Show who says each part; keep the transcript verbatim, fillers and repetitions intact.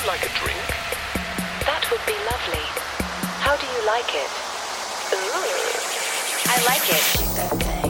Speaker 1: like a drink?
Speaker 2: That would be lovely. How do you like it? Ooh, I like it.